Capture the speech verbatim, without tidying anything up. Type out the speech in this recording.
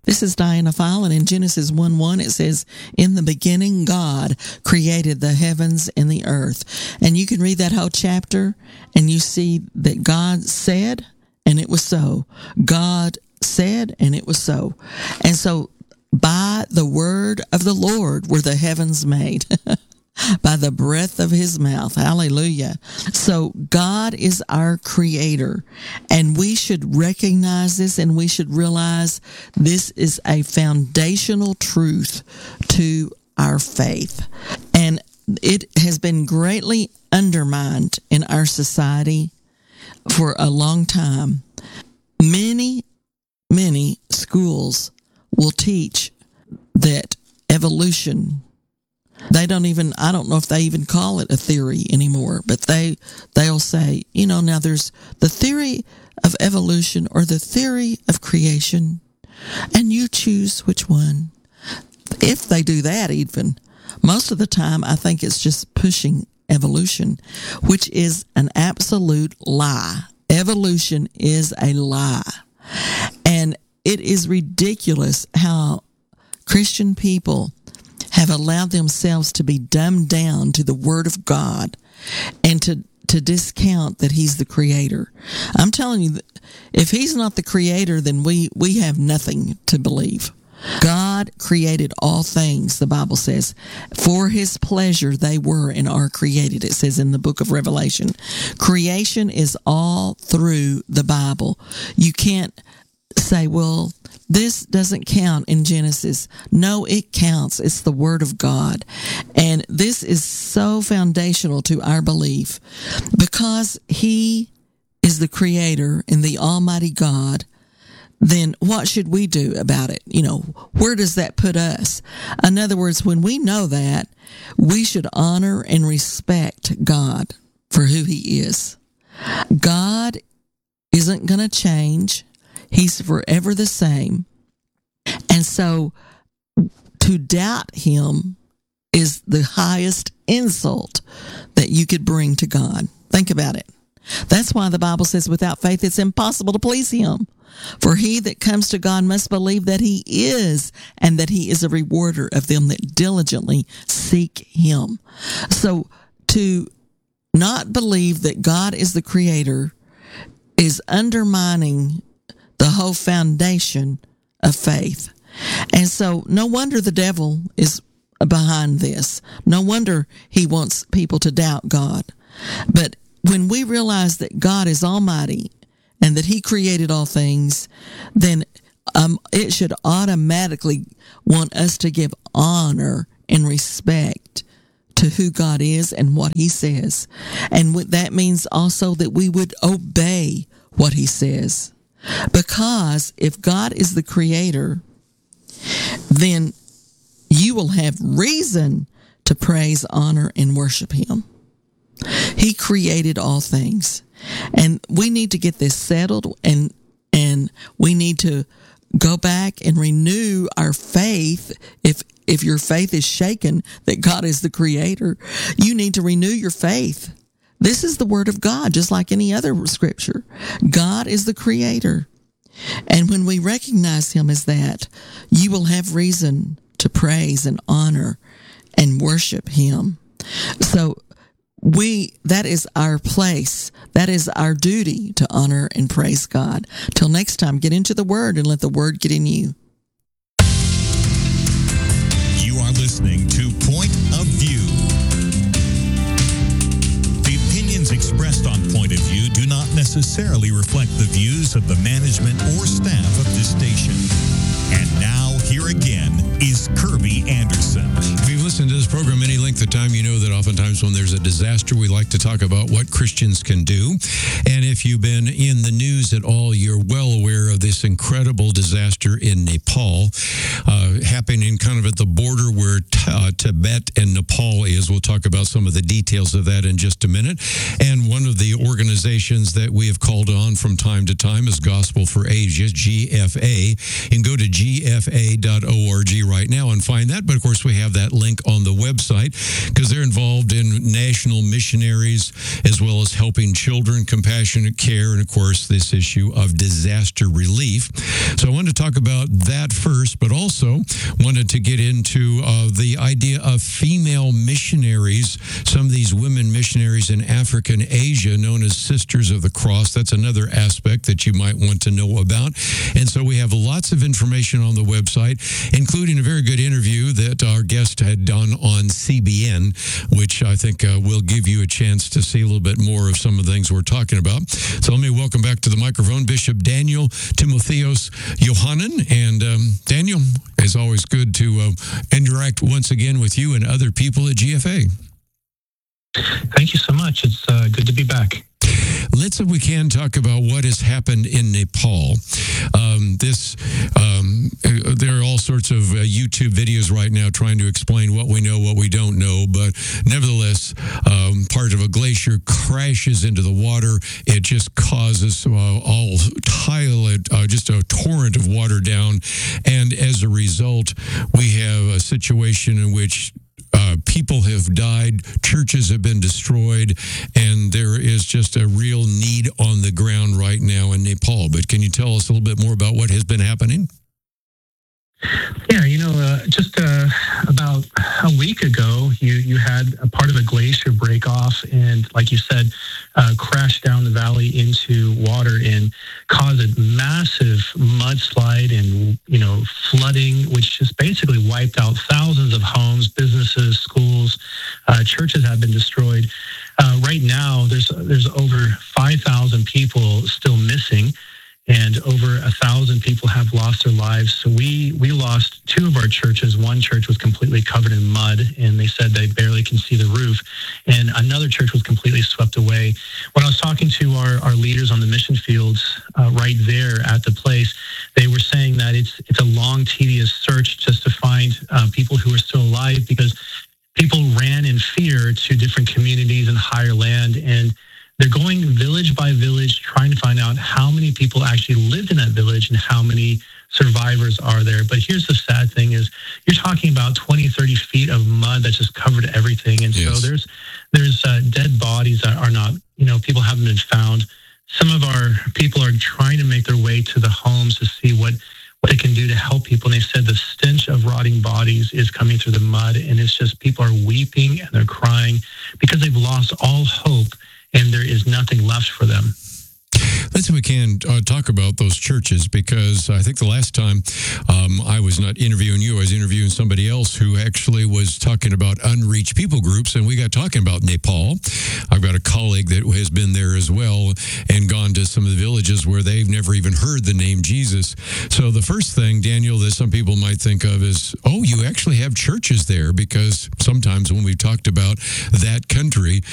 This is Diana File, and in Genesis one one it says, "In the beginning God created the heavens and the earth." And you can read that whole chapter, and you see that God said, and it was so. God said, and it was so. And so by the word of the Lord were the heavens made. By the breath of his mouth. Hallelujah. So God is our creator, and we should recognize this, and we should realize this is a foundational truth to our faith. And it has been greatly undermined in our society for a long time. Many, many schools will teach that evolution, they don't even, I don't know if they even call it a theory anymore, but they, they'll say, you know, now there's the theory of evolution or the theory of creation, and you choose which one. If they do that even, most of the time I think it's just pushing evolution, which is an absolute lie. Evolution is a lie. And it is ridiculous how Christian people have allowed themselves to be dumbed down to the Word of God and to, to discount that He's the Creator. I'm telling you, if He's not the Creator, then we, we have nothing to believe. God created all things, the Bible says. For His pleasure they were and are created, it says in the book of Revelation. Creation is all through the Bible. You can't say, well, this doesn't count in Genesis. No, it counts. It's the Word of God. And this is so foundational to our belief because He is the Creator and the Almighty God. Then what should we do about it? You know, where does that put us? In other words, when we know that, we should honor and respect God for who He is. God isn't going to change. He's forever the same. And so to doubt Him is the highest insult that you could bring to God. Think about it. That's why the Bible says without faith it's impossible to please Him. For he that comes to God must believe that He is, and that He is a rewarder of them that diligently seek Him. So to not believe that God is the Creator is undermining the whole foundation of faith. And so no wonder the devil is behind this. No wonder he wants people to doubt God. But when we realize that God is almighty and that He created all things, then um, it should automatically want us to give honor and respect to who God is and what He says. And that means also that we would obey what He says. Because if God is the Creator, then you will have reason to praise, honor, and worship Him. He created all things. And we need to get this settled, and and we need to go back and renew our faith. If if your faith is shaken that God is the Creator, you need to renew your faith. This is the Word of God, just like any other scripture. God is the Creator. And when we recognize Him as that, you will have reason to praise and honor and worship Him. So we, that is our place. That is our duty to honor and praise God. Till next time, get into the Word and let the Word get in you. You are listening to Point of View. Expressed on Point of View do not necessarily reflect the views of the management or staff of this station. And now, here again is Kirby Anderson. If you've listened to this program any length of time, you know that oftentimes when there's a disaster, we like to talk about what Christians can do. And if you've been in the news at all, you're well aware of this incredible disaster in Nepal, uh, happening kind of at the border where t- uh, Tibet and Nepal is. We'll talk about some of the details of that in just a minute. And one of the organizations that we have called on from time to time is Gospel for Asia, G F A. You can go to G F A dot org right now and find that. But of course, we have that link on the website because they're involved in national missionaries as well as helping children, compassionate care, and of course, this issue of disaster relief. belief. So I wanted to talk about that first, but also wanted to get into uh, the idea of female missionaries, some of these women missionaries in Africa and Asia known as Sisters of the Cross. That's another aspect that you might want to know about. And so we have lots of information on the website, including a very good interview that our guest had done on C B N, which I think uh, will give you a chance to see a little bit more of some of the things we're talking about. So let me welcome back to the microphone Bishop Daniel Timotheos Yohanan. And um, Daniel, it's always good to uh, interact once again with you and other people at G F A. Thank you so much. It's uh, good to be back. Let's, if we can, talk about what has happened in Nepal. Um, this, um, there are all sorts of uh, YouTube videos right now trying to explain what we know, what we don't know. But nevertheless, um, part of a glacier crashes into the water. It just causes uh, all tile, uh, just a torrent of water down. And as a result, we have a situation in which Uh, people have died, churches have been destroyed, and there is just a real need on the ground right now in Nepal. But can you tell us a little bit more about what has been happening? Yeah, you know, uh, just uh, about a week ago, you, you had a part of a glacier break off and, like you said, uh, crash down the valley into water and cause a massive mudslide and, you know, flooding, which just basically wiped out thousands of homes, businesses, schools, uh, churches have been destroyed. Uh, right now, there's there's over five thousand people still missing. And over a thousand people have lost their lives. So we, we lost two of our churches. One church was completely covered in mud, and they said they barely can see the roof. And another church was completely swept away. When I was talking to our, our leaders on the mission fields uh, right there at the place, they were saying that it's it's a long, tedious search just to find uh, people who are still alive, because people ran in fear to different communities and higher land, and they're going village by village trying to find out how many people actually lived in that village and how many survivors are there. But here's the sad thing is you're talking about twenty, thirty feet of mud that just covered everything. And yes. so there's there's uh, dead bodies that are not, you know, people haven't been found. Some of our people are trying to make their way to the homes to see what, what they can do to help people. And they said the stench of rotting bodies is coming through the mud. And it's just people are weeping and they're crying because they've lost all hope. And there is nothing left for them. Let's, if we can, uh, talk about those churches, because I think the last time um, I was not interviewing you, I was interviewing somebody else who actually was talking about unreached people groups, and we got talking about Nepal. I've got a colleague that has been there as well and gone to some of the villages where they've never even heard the name Jesus. So the first thing, Daniel, that some people might think of is, oh, you actually have churches there, because sometimes when we've talked about that country,